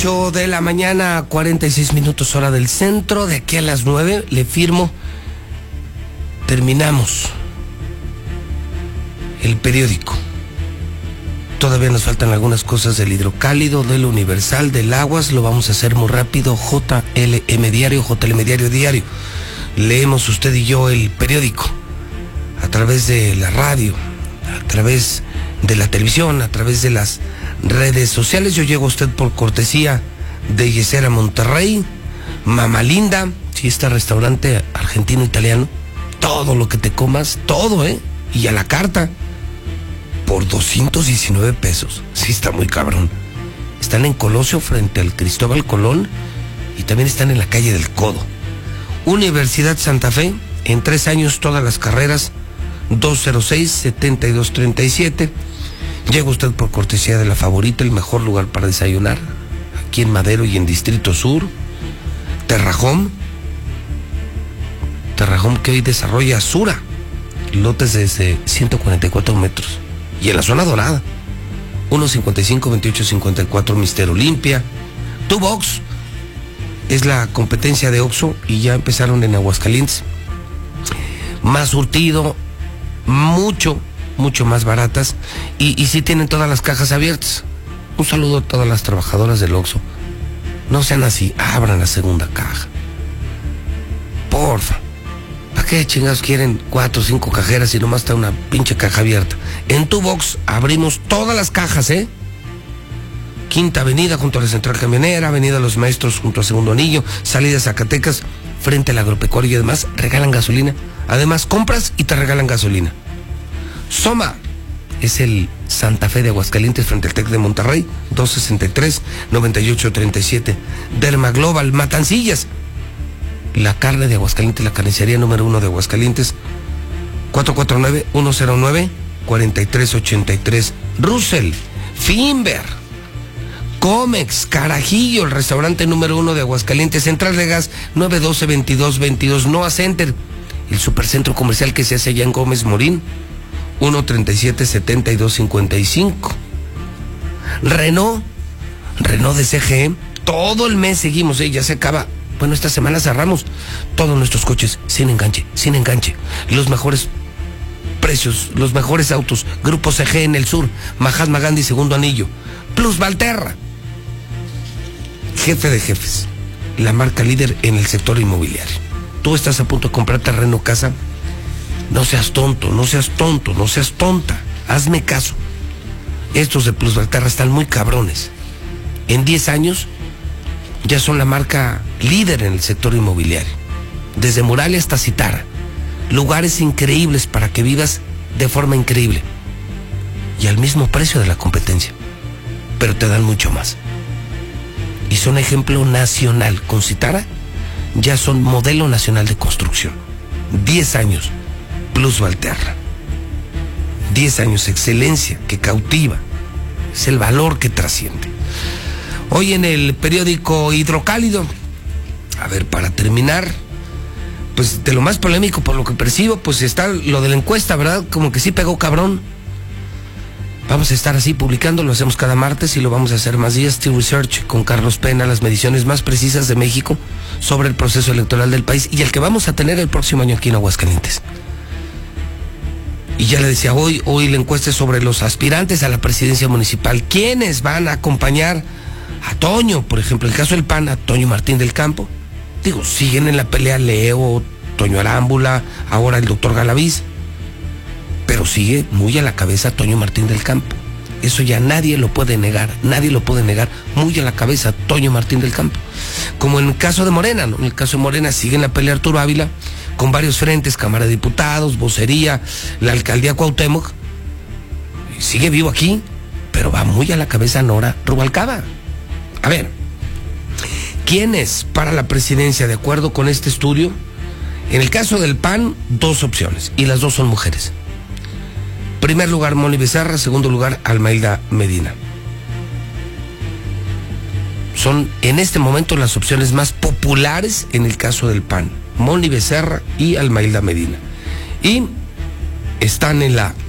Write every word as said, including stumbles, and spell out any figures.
ocho de la mañana, cuarenta y seis minutos hora del centro. De aquí a las nueve le firmo. Terminamos el periódico. Todavía nos faltan algunas cosas del Hidrocálido, del Universal, del Aguas. Lo vamos a hacer muy rápido. J L M Diario, J L M Diario Diario. Leemos usted y yo el periódico a través de la radio, a través de la televisión, a través de las redes sociales. Yo llego a usted por cortesía de Yesera Monterrey, Mamá Linda, sí, está restaurante argentino-italiano. Todo lo que te comas, todo, ¿eh? Y a la carta, por doscientos diecinueve pesos. Sí, está muy cabrón. Están en Colosio frente al Cristóbal Colón y también están en la calle del Codo. Universidad Santa Fe, en tres años todas las carreras, dos cero seis, setenta y dos treinta y siete. Llega usted por cortesía de La Favorita, el mejor lugar para desayunar, aquí en Madero y en Distrito Sur. Terrajón, Terrajón que hoy desarrolla Sura, lotes desde ciento cuarenta y cuatro metros. Y en la zona dorada, uno cincuenta y cinco, veintiocho cincuenta y cuatro, Mister Olimpia. Tubox es la competencia de Oxxo y ya empezaron en Aguascalientes. Más surtido, mucho, mucho más baratas. Y, y sí tienen todas las cajas abiertas. Un saludo a todas las trabajadoras del Oxxo. No sean así, abran la segunda caja. Porfa. ¿Para qué chingados quieren cuatro o cinco cajeras si nomás está una pinche caja abierta? En Tubox abrimos todas las cajas, ¿eh? Quinta Avenida junto a la Central Camionera, Avenida Los Maestros junto a Segundo Anillo, salida Zacatecas frente al agropecuario y además regalan gasolina. Además compras y te regalan gasolina. Soma es el Santa Fe de Aguascalientes frente al Tec de Monterrey, dos sesenta y tres, noventa y ocho treinta y siete. Derma Global, Matancillas, la carne de Aguascalientes, la carnicería número uno de Aguascalientes, cuatro cuatro nueve, uno cero nueve, cuatro tres ocho tres. Russell, Finver, Comex, Carajillo, el restaurante número uno de Aguascalientes, Central de Gas, nueve doce, veintidós veintidós. Noa Center, el supercentro comercial que se hace allá en Gómez Morín, uno treinta y siete, setenta y dos cincuenta y cinco. Renault, Renault de C G E, todo el mes seguimos, ¿eh? Ya se acaba. Bueno, esta semana cerramos todos nuestros coches sin enganche, sin enganche. Los mejores precios, los mejores autos. Grupo C G en el sur, Mahatma Gandhi, Segundo Anillo. Plus Valterra, jefe de jefes, la marca líder en el sector inmobiliario. Tú estás a punto de comprar terreno, casa. No seas tonto, no seas tonto, no seas tonta. Hazme caso. Estos de Plus Valterra están muy cabrones. En diez años ya son la marca líder en el sector inmobiliario. Desde Moralia hasta Citara. Lugares increíbles para que vivas de forma increíble. Y al mismo precio de la competencia. Pero te dan mucho más. Y son ejemplo nacional. Con Citara ya son modelo nacional de construcción. diez años. Plus Valterra. diez años, excelencia que cautiva. Es el valor que trasciende. Hoy en el periódico Hidrocálido, a ver, para terminar, pues de lo más polémico por lo que percibo, pues está lo de la encuesta, ¿verdad? Como que sí pegó cabrón. Vamos a estar así publicando, lo hacemos cada martes y lo vamos a hacer más días. T-Research con Carlos Pena, las mediciones más precisas de México sobre el proceso electoral del país y el que vamos a tener el próximo año aquí en Aguascalientes. Y ya le decía, hoy, hoy la encuesta es sobre los aspirantes a la presidencia municipal. ¿Quiénes van a acompañar a Toño? Por ejemplo, el caso del P A N, a Toño Martín del Campo. Digo, siguen en la pelea Leo, Toño Arámbula, ahora el doctor Galaviz. Pero sigue muy a la cabeza Toño Martín del Campo. Eso ya nadie lo puede negar, nadie lo puede negar. Muy a la cabeza Toño Martín del Campo. Como en el caso de Morena, ¿no? En el caso de Morena sigue en la pelea Arturo Ávila, con varios frentes, Cámara de Diputados, vocería, la alcaldía Cuauhtémoc. Sigue vivo aquí, pero va muy a la cabeza Nora Rubalcaba. A ver, ¿quiénes para la presidencia de acuerdo con este estudio? En el caso del P A N, dos opciones, y las dos son mujeres. Primer lugar, Moni Becerra, segundo lugar, Almailda Medina. Son en este momento las opciones más populares en el caso del P A N. Moni Becerra y Almailda Medina. Y están en la